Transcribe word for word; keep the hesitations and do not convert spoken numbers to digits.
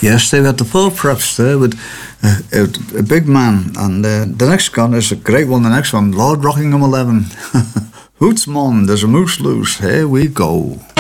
Yes, they've got the full preps there with uh, a, a big man. And uh, the next gun is a great one. The next one, Lord Rockingham eleven. Hoots Mon, there's a moose loose. Here we go.